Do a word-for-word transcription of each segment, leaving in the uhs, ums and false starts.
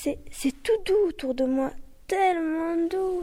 C'est, c'est tout doux autour de moi, tellement doux.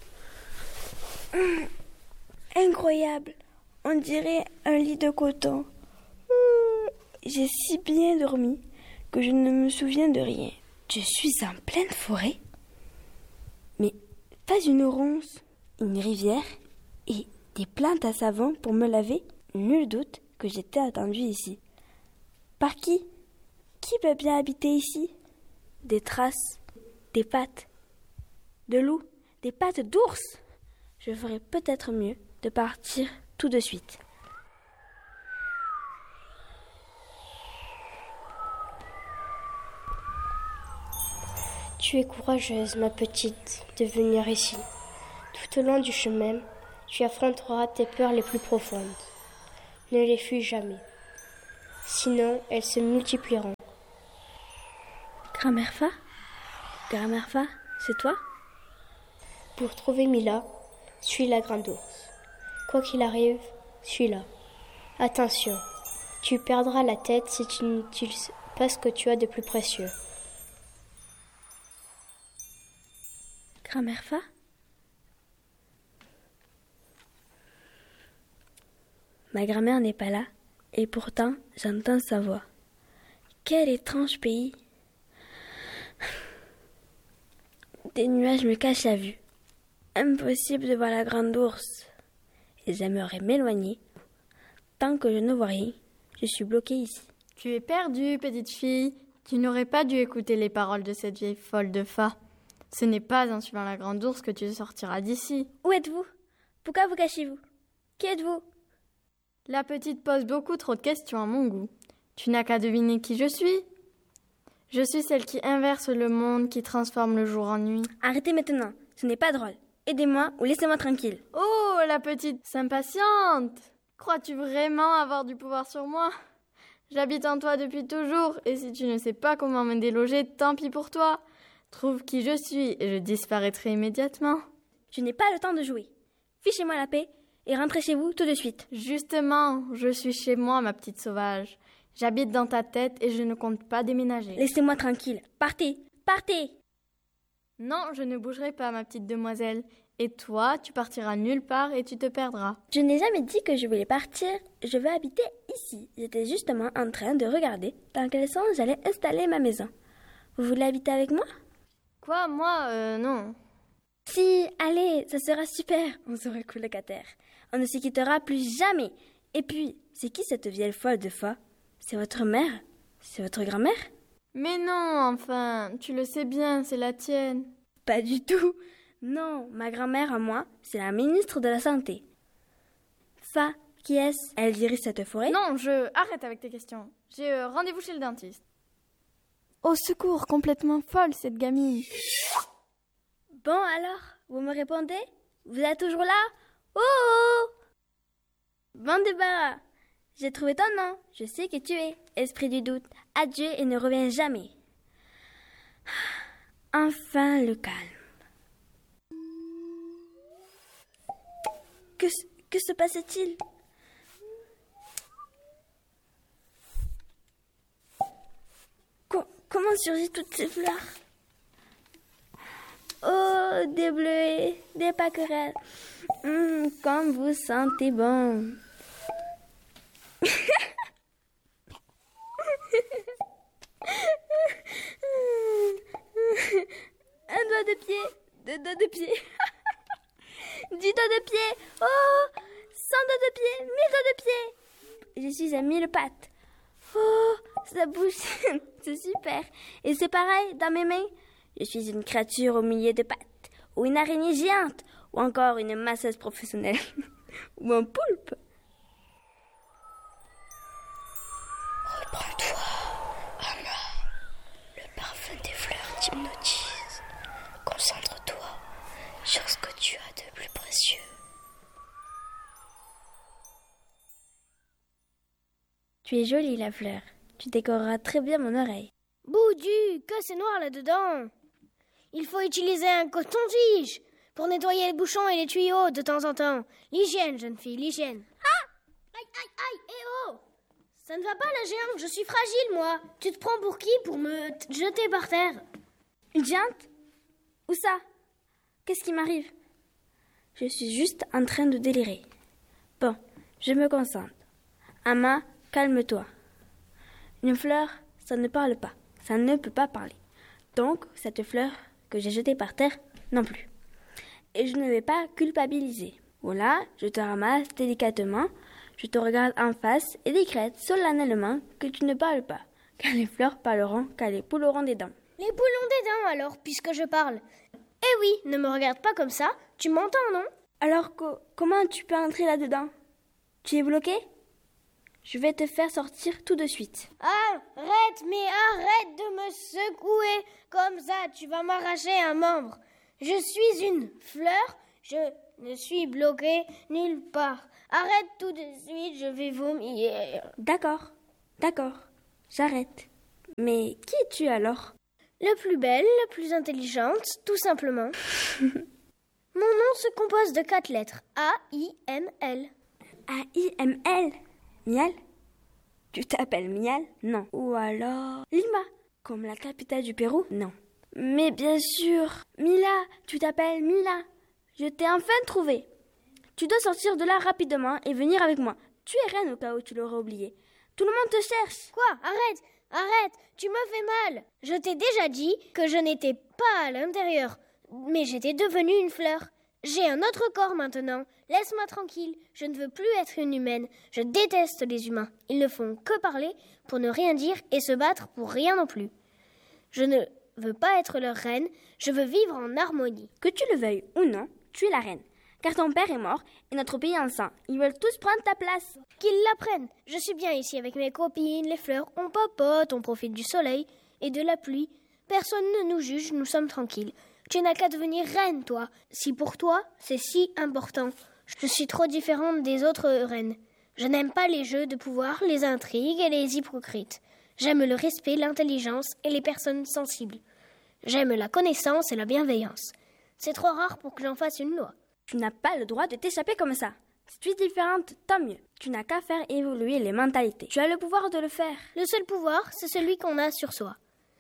Hum, incroyable, on dirait un lit de coton. Hum, j'ai si bien dormi que je ne me souviens de rien. Je suis en pleine forêt, mais pas une ronce, une rivière et des plantes à savon pour me laver. Nul doute que j'étais attendue ici. Par qui? Qui peut bien habiter ici? Des traces, des pattes de loup, des pattes d'ours. Je ferais peut-être mieux de partir tout de suite. Tu es courageuse, ma petite, de venir ici. Tout au long du chemin, tu affronteras tes peurs les plus profondes. Ne les fuis jamais. Sinon, elles se multiplieront. Grand-mère Fa? Grand-mère Fa, c'est toi? Pour trouver Mila, suis la grande ours. Quoi qu'il arrive, suis-la. Attention, tu perdras la tête si tu n'utilises pas ce que tu as de plus précieux. Grand-mère Fa? Ma grand-mère n'est pas là, et pourtant j'entends sa voix. Quel étrange pays! Des nuages me cachent la vue. Impossible de voir la grande ours. Et j'aimerais m'éloigner. Tant que je ne vois rien, je suis bloquée ici. Tu es perdue, petite fille. Tu n'aurais pas dû écouter les paroles de cette vieille folle de Fa. Ce n'est pas en suivant la grande ours que tu sortiras d'ici. Où êtes-vous? Pourquoi vous cachez-vous? Qui êtes-vous? La petite pose beaucoup trop de questions à mon goût. Tu n'as qu'à deviner qui je suis. Je suis celle qui inverse le monde, qui transforme le jour en nuit. Arrêtez maintenant, ce n'est pas drôle. Aidez-moi ou laissez-moi tranquille. Oh, la petite s'impatiente! Crois-tu vraiment avoir du pouvoir sur moi? J'habite en toi depuis toujours, et si tu ne sais pas comment me déloger, tant pis pour toi. Trouve qui je suis, et je disparaîtrai immédiatement. Je n'ai pas le temps de jouer. Fichez-moi la paix, et rentrez chez vous tout de suite. Justement, je suis chez moi, ma petite sauvage. J'habite dans ta tête, et je ne compte pas déménager. Laissez-moi tranquille. Partez, partez! Non, je ne bougerai pas, ma petite demoiselle. Et toi, tu partiras nulle part et tu te perdras. Je n'ai jamais dit que je voulais partir. Je veux habiter ici. J'étais justement en train de regarder dans quel sens j'allais installer ma maison. Vous voulez habiter avec moi? Quoi, moi, euh, non. Si, allez, ça sera super. On se recoule à terre. On ne se quittera plus jamais. Et puis, c'est qui cette vieille folle de Fa? C'est votre mère? C'est votre grand-mère? Mais non, enfin, tu le sais bien, c'est la tienne. Pas du tout. Non, ma grand-mère à moi, c'est la ministre de la Santé. Fa, qui est-ce? Elle dirige cette forêt? Non, je... Arrête avec tes questions. J'ai euh, rendez-vous chez le dentiste. Au secours, complètement folle, cette gamine. Bon, alors, vous me répondez? Vous êtes toujours là? Oh, oh, oh. Bon débarras. J'ai trouvé ton nom. Je sais que tu es. Esprit du doute. Adieu et ne reviens jamais. Enfin le calme. Que, que se passe-t-il? Co- comment surgissent toutes ces fleurs? Oh, des bleuets, des pâquerettes. Mmh, comme vous sentez bon. Un doigt de pied, deux doigts de pied, dix doigts de pied, oh, cent doigts de pied, mille doigts de pied. Je suis à mille pattes. Oh, ça bouge, c'est super. Et c'est pareil dans mes mains. Je suis une créature au milieu de pattes, ou une araignée géante, ou encore une masseuse professionnelle, ou un poulpe. Reprends-toi, Anna. Le parfum des fleurs t'hypnotise. Concentre-toi sur ce que tu as de plus précieux. Tu es jolie, la fleur. Tu décoreras très bien mon oreille. Boudu, que c'est noir là-dedans. Il faut utiliser un coton-tige pour nettoyer les bouchons et les tuyaux de temps en temps. L'hygiène, jeune fille, l'hygiène. Ah! Aïe, aïe, aïe, eh oh! Ça ne va pas, la géante, je suis fragile, moi. Tu te prends pour qui pour me t- jeter par terre? Une géante? Où ça? Qu'est-ce qui m'arrive? Je suis juste en train de délirer. Bon, je me concentre. Ama, calme-toi. Une fleur, ça ne parle pas. Ça ne peut pas parler. Donc, cette fleur que j'ai jetée par terre, non plus. Et je ne vais pas culpabiliser. Voilà, je te ramasse délicatement, je te regarde en face et décrète solennellement que tu ne parles pas, car les fleurs parleront, car les poules auront des dents. Les poules ont des dents alors, puisque je parle. Eh oui, ne me regarde pas comme ça, tu m'entends, non? Alors, co- comment tu peux entrer là-dedans? Tu es bloqué? Je vais te faire sortir tout de suite. Arrête, mais arrête de me secouer comme ça, tu vas m'arracher un membre. Je suis une fleur, je ne suis bloquée nulle part. Arrête tout de suite, je vais vomir. D'accord, d'accord, j'arrête. Mais qui es-tu alors? La plus belle, la plus intelligente, tout simplement. Mon nom se compose de quatre lettres. A I M L. A I M L? Miel? Tu t'appelles Miel? Non. Ou alors Lima, comme la capitale du Pérou? Non. Mais bien sûr, Mila, tu t'appelles Mila. Je t'ai enfin trouvé. Tu dois sortir de là rapidement et venir avec moi. Tu es reine au cas où tu l'aurais oublié. Tout le monde te cherche. Quoi? Arrête, arrête, tu me fais mal. Je t'ai déjà dit que je n'étais pas à l'intérieur, mais j'étais devenue une fleur. J'ai un autre corps maintenant. Laisse-moi tranquille. Je ne veux plus être une humaine. Je déteste les humains. Ils ne font que parler pour ne rien dire et se battre pour rien non plus. Je ne veux pas être leur reine. Je veux vivre en harmonie. Que tu le veuilles ou non, tu es la reine. Car ton père est mort et notre pays en sang. Ils veulent tous prendre ta place. Qu'ils l'apprennent. Je suis bien ici avec mes copines, les fleurs. On papote, on profite du soleil et de la pluie. Personne ne nous juge, nous sommes tranquilles. Tu n'as qu'à devenir reine, toi. Si pour toi, c'est si important. Je suis trop différente des autres reines. Je n'aime pas les jeux de pouvoir, les intrigues et les hypocrites. J'aime le respect, l'intelligence et les personnes sensibles. J'aime la connaissance et la bienveillance. C'est trop rare pour que j'en fasse une loi. Tu n'as pas le droit de t'échapper comme ça. Si tu es différente, tant mieux. Tu n'as qu'à faire évoluer les mentalités. Tu as le pouvoir de le faire. Le seul pouvoir, c'est celui qu'on a sur soi.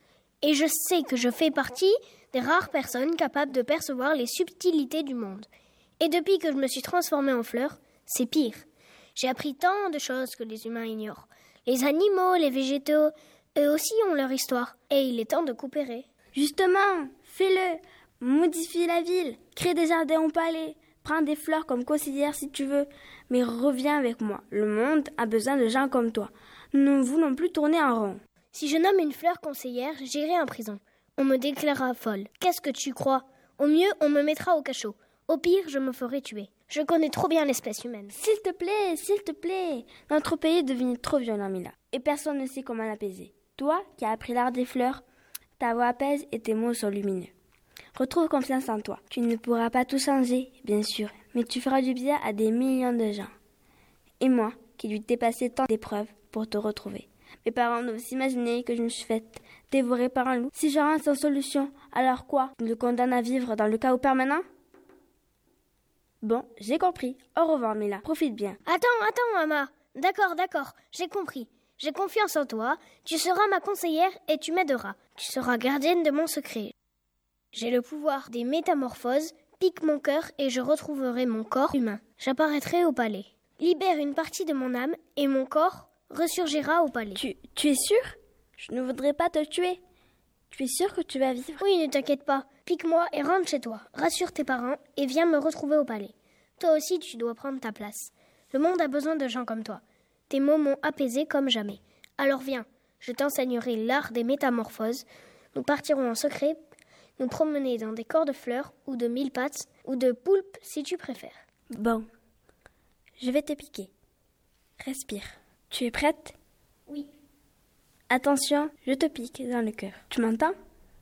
Et je sais que je fais partie des rares personnes capables de percevoir les subtilités du monde. Et depuis que je me suis transformée en fleur, c'est pire. J'ai appris tant de choses que les humains ignorent. Les animaux, les végétaux, eux aussi ont leur histoire. Et il est temps de coopérer. Justement, fais-le. Modifie la ville. Crée des jardins au palais. Prends des fleurs comme conseillère si tu veux. Mais reviens avec moi. Le monde a besoin de gens comme toi. Nous ne voulons plus tourner en rond. Si je nomme une fleur conseillère, j'irai en prison. On me déclarera folle. Qu'est-ce que tu crois? Au mieux, on me mettra au cachot. Au pire, je me ferai tuer. Je connais trop bien l'espèce humaine. S'il te plaît, s'il te plaît. Notre pays est devenu trop violent, Mila. Et personne ne sait comment l'apaiser. Toi, qui as appris l'art des fleurs, ta voix apaise et tes mots sont lumineux. Retrouve confiance en toi. Tu ne pourras pas tout changer, bien sûr, mais tu feras du bien à des millions de gens. Et moi, qui lui t'ai passé tant d'épreuves pour te retrouver. Mes parents doivent s'imaginer que je me suis faite dévorer par un loup. Si je rentre sans solution, alors quoi? Tu me condamnes à vivre dans le chaos permanent? Bon, j'ai compris. Au revoir, Mila. Profite bien. Attends, attends, Ama. D'accord, d'accord, j'ai compris. J'ai confiance en toi. Tu seras ma conseillère et tu m'aideras. Tu seras gardienne de mon secret. J'ai le pouvoir des métamorphoses. Pique mon cœur et je retrouverai mon corps humain. J'apparaîtrai au palais. Libère une partie de mon âme et mon corps ressurgira au palais. Tu, tu es sûr? Je ne voudrais pas te tuer. Tu es sûr que tu vas vivre? Oui, ne t'inquiète pas. Pique-moi et rentre chez toi. Rassure tes parents et viens me retrouver au palais. Toi aussi, tu dois prendre ta place. Le monde a besoin de gens comme toi. Tes mots m'ont apaisé comme jamais. Alors viens, je t'enseignerai l'art des métamorphoses. Nous partirons en secret, nous promener dans des corps de fleurs ou de mille pattes ou de poulpes si tu préfères. Bon, je vais te piquer. Respire. Tu es prête? Oui. Attention, je te pique dans le cœur. Tu m'entends?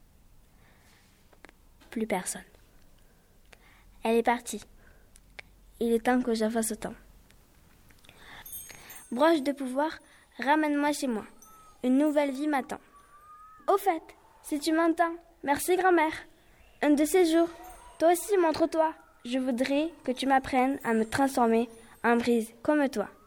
Plus personne. Elle est partie. Il est temps que je fasse autant. Broche de pouvoir, ramène-moi chez moi. Une nouvelle vie m'attend. Au fait, si tu m'entends, merci grand-mère. Un de ces jours, toi aussi montre-toi. Je voudrais que tu m'apprennes à me transformer en brise comme toi.